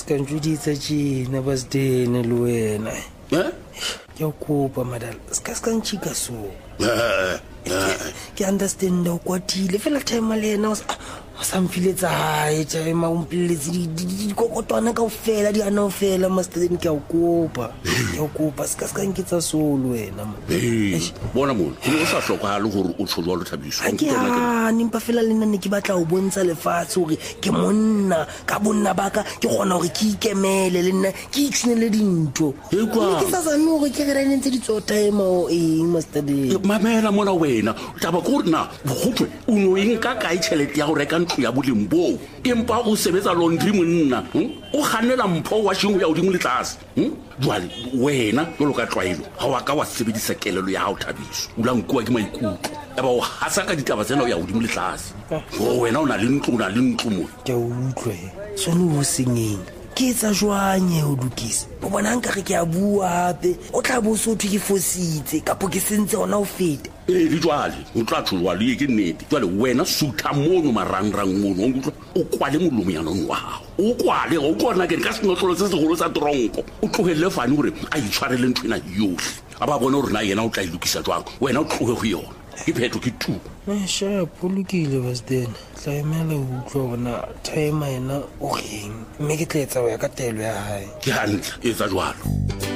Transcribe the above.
ska njuditsa tjena Basdene le wena. Ke kopa madala ska nchika so. Ke understand o kwatile fela time le yena samfiletsa hae time umpiletse di kokotwana ka ofela di ana ofela Basdene ke a kopa ska nketsa solo wena bona mona o sa hlokahale gore o tsholo lo Thabiso ke nimpa fela le nna ne ke batla o bontsha lefatshe gore ke monna ka bonna baka ke gona gore ke ikemele le nna ke itshunele dintho ke sa zame gore ke re nentse di tsota emo Basdene mamela mona wena taba gore na bogotwe o no inka ka itšhelete ya go reka ntlo ya bolembo empa o sebetsa laundry monna o ganela mpho wa shingo ya odimo le tlase jwale wena yo lo ka tlwaelo ga wa ka wa sebedisa kelelo ya hao Thabiso o la nkwa ke maikutlo eba o hasa ka ditaba tsena ya odimo le tlase wena o na le ntlo mo ke utlwe sone o sengeng ke tsa jwanye o dukise o bona nka re ke a bua hape o tla bo so thwe ke fositse kapo ke sentse ona o fete di jwale o tla tshulwa le ke nnete jwale wena sutha mono marangrang mono o kwale molomo ya nong wa hao o kwale o kona ke ka senotlolo se segolo sa tronko o tlogelle fane gore a itshwarele nthwena yohle a ba bona gore na yena o tla ilukisa jwang wena o tloge go yona iphetho ke tu sharp o lokile Basdene tla emela o utlwa bona time ena o reng mme ke tletsa o ya ka telo ya hae ke hantle e tsa jwalo